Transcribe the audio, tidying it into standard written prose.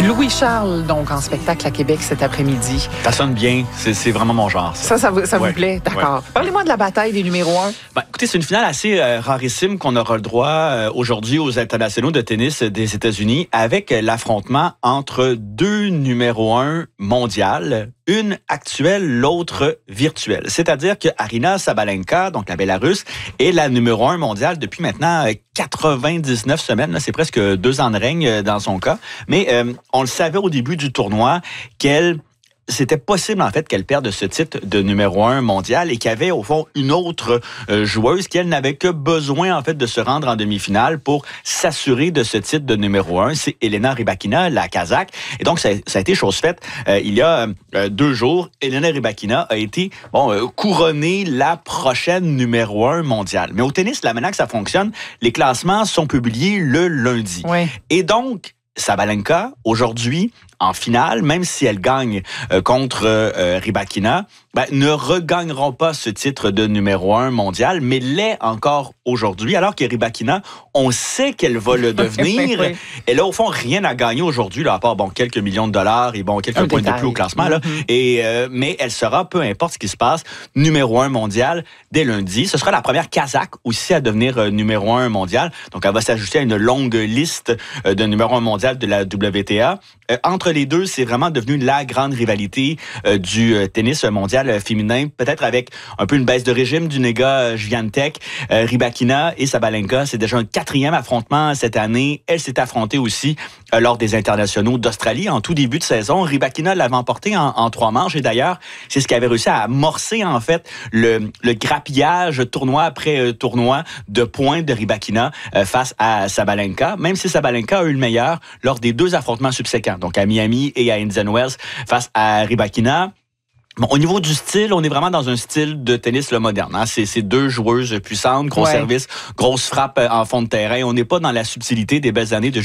Louis Charles, donc, en spectacle à Québec cet après-midi. Ça sonne bien. C'est vraiment mon genre. Ça vous plaît? D'accord. Ouais. Parlez-moi de la bataille des numéros 1. Ben, écoutez, c'est une finale assez rarissime qu'on aura le droit aujourd'hui aux internationaux de tennis des États-Unis avec l'affrontement entre deux numéros 1 mondiales, une actuelle, l'autre virtuelle. C'est-à-dire que Aryna Sabalenka, donc la Bélarusse, est la numéro 1 mondiale depuis maintenant 99 semaines. Là, c'est presque 2 ans de règne dans son cas. Mais on le savait au début du tournoi c'était possible, en fait, qu'elle perde ce titre de numéro 1 mondial et qu'il y avait, au fond, une autre joueuse qui, elle, n'avait que besoin, en fait, de se rendre en demi-finale pour s'assurer de ce titre de numéro 1. C'est Elena Rybakina, la Kazakh. Et donc, ça a été chose faite. Il y a 2 jours, Elena Rybakina a été couronnée la prochaine numéro 1 mondiale. Mais au tennis, la manière que ça fonctionne, les classements sont publiés le lundi. Oui. Et donc, Sabalenka, aujourd'hui, en finale, même si elle gagne contre Rybakina, ne regagnera pas ce titre de numéro 1 mondial, mais l'est encore aujourd'hui, alors que Rybakina, on sait qu'elle va le devenir. Oui. Elle a au fond rien à gagner aujourd'hui, là, à part quelques millions de dollars et quelques points de plus au classement. Là. Mais elle sera, peu importe ce qui se passe, numéro 1 mondial dès lundi. Ce sera la première Kazakh aussi à devenir numéro 1 mondial. Donc, elle va s'ajouter à une longue liste de numéro 1 mondial de la WTA. Entre les deux, c'est vraiment devenu la grande rivalité du tennis mondial féminin, peut-être avec un peu une baisse de régime du Nega Swiatek. Rybakina et Sabalenka, c'est déjà un 4e affrontement cette année. Elle s'est affrontée aussi lors des internationaux d'Australie en tout début de saison. Rybakina l'avait emporté en 3 manches et d'ailleurs, c'est ce qui avait réussi à amorcer en fait le grappillage tournoi après tournoi de points de Rybakina face à Sabalenka, même si Sabalenka a eu le meilleur lors des 2 affrontements subséquents, donc à Miami et à Indian Wells face à Rybakina. Bon, au niveau du style, on est vraiment dans un style de tennis moderne. Hein? C'est 2 joueuses puissantes, gros service, grosse frappe en fond de terrain. On n'est pas dans la subtilité des belles années de